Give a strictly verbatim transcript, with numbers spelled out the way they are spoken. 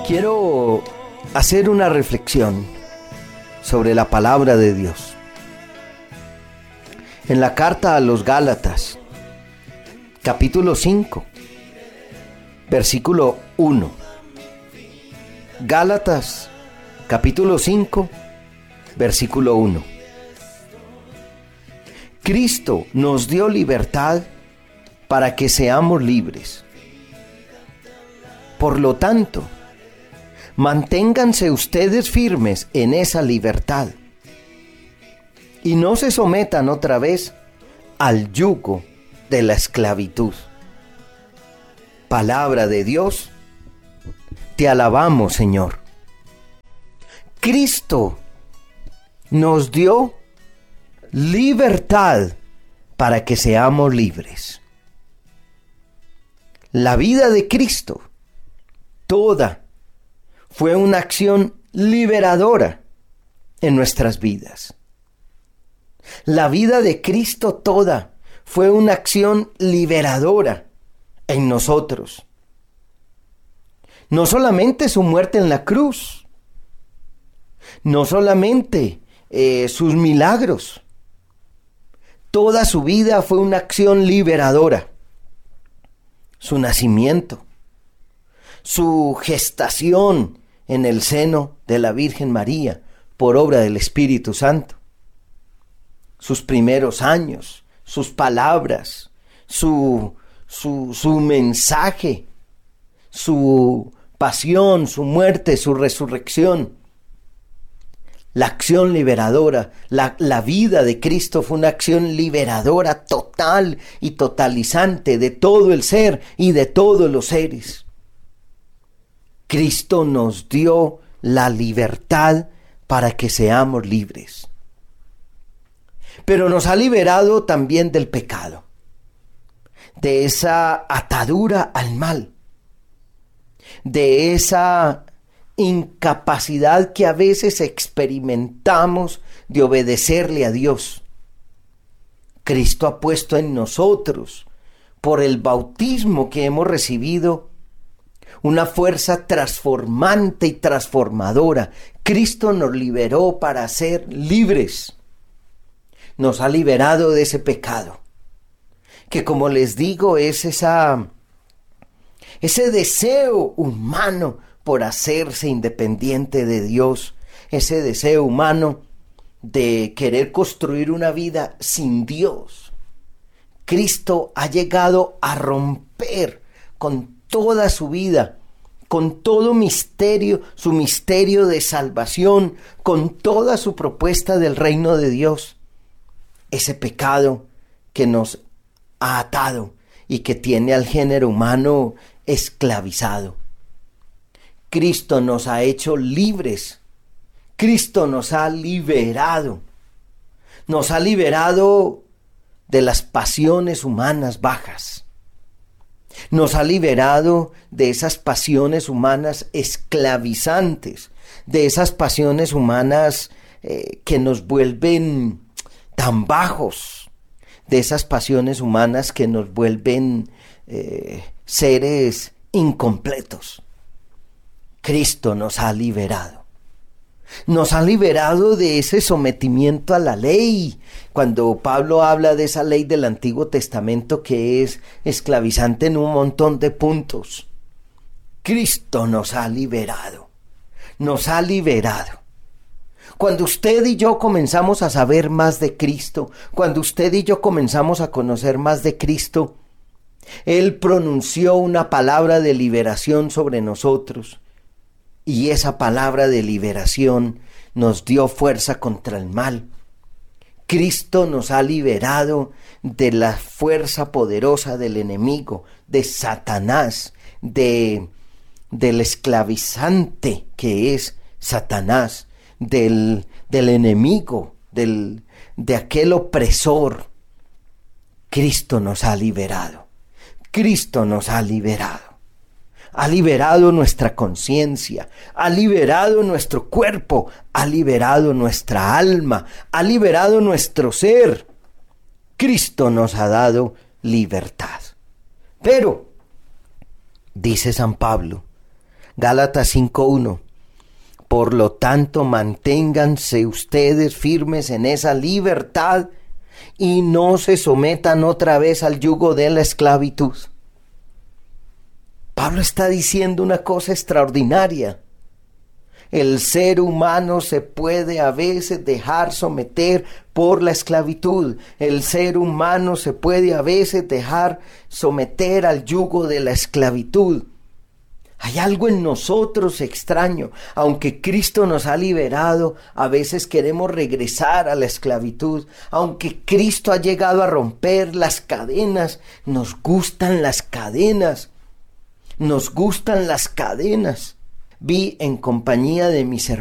Quiero hacer una reflexión sobre la palabra de Dios. En la carta a los Gálatas, capítulo cinco, versículo uno. Gálatas, capítulo cinco, versículo uno. Cristo nos dio libertad para que seamos libres. Por lo tanto, manténganse ustedes firmes en esa libertad y no se sometan otra vez al yugo de la esclavitud. Palabra de Dios, te alabamos, Señor. Cristo nos dio libertad para que seamos libres. La vida de Cristo, toda, fue una acción liberadora en nuestras vidas. La vida de Cristo toda fue una acción liberadora en nosotros. No solamente su muerte en la cruz, no solamente eh, sus milagros, toda su vida fue una acción liberadora. Su nacimiento, su gestación en el seno de la Virgen María por obra del Espíritu Santo, sus primeros años, sus palabras, su, su, su mensaje, su pasión, su muerte, su resurrección. La acción liberadora, la, la vida de Cristo fue una acción liberadora total y totalizante de todo el ser y de todos los seres. Cristo nos dio la libertad para que seamos libres. Pero nos ha liberado también del pecado, de esa atadura al mal, de esa incapacidad que a veces experimentamos de obedecerle a Dios. Cristo ha puesto en nosotros, por el bautismo que hemos recibido, una fuerza transformante y transformadora. Cristo nos liberó para ser libres. Nos ha liberado de ese pecado, que como les digo es esa, ese deseo humano por hacerse independiente de Dios, ese deseo humano de querer construir una vida sin Dios. Cristo ha llegado a romper con toda su vida, con todo misterio, su misterio de salvación, con toda su propuesta del reino de Dios, ese pecado que nos ha atado y que tiene al género humano esclavizado. Cristo nos ha hecho libres. Cristo nos ha liberado. Nos ha liberado de las pasiones humanas bajas. Nos ha liberado de esas pasiones humanas esclavizantes, de esas pasiones humanas eh, que nos vuelven tan bajos, de esas pasiones humanas que nos vuelven eh, seres incompletos. Cristo nos ha liberado. Nos ha liberado de ese sometimiento a la ley. Cuando Pablo habla de esa ley del Antiguo Testamento que es esclavizante en un montón de puntos, Cristo nos ha liberado. Nos ha liberado. Cuando usted y yo comenzamos a saber más de Cristo, cuando usted y yo comenzamos a conocer más de Cristo, Él pronunció una palabra de liberación sobre nosotros. Y esa palabra de liberación nos dio fuerza contra el mal. Cristo nos ha liberado de la fuerza poderosa del enemigo, de Satanás, de, del esclavizante que es Satanás, del, del enemigo, del, de aquel opresor. Cristo nos ha liberado. Cristo nos ha liberado. Ha liberado nuestra conciencia, ha liberado nuestro cuerpo, ha liberado nuestra alma, ha liberado nuestro ser. Cristo nos ha dado libertad. Pero, dice San Pablo, Gálatas cinco uno. Por lo tanto, manténganse ustedes firmes en esa libertad y no se sometan otra vez al yugo de la esclavitud. Pablo está diciendo una cosa extraordinaria. El ser humano se puede a veces dejar someter por la esclavitud. El ser humano se puede a veces dejar someter al yugo de la esclavitud. Hay algo en nosotros extraño. Aunque Cristo nos ha liberado, a veces queremos regresar a la esclavitud. Aunque Cristo ha llegado a romper las cadenas, nos gustan las cadenas. Nos gustan las cadenas. Vi en compañía de mis hermanos